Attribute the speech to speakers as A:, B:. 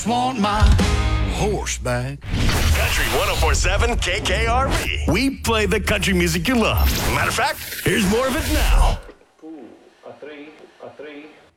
A: Want my horse back.
B: Country 104.7 KKRV. We play the country music you love. Matter of fact, here's more of it now.
C: A three,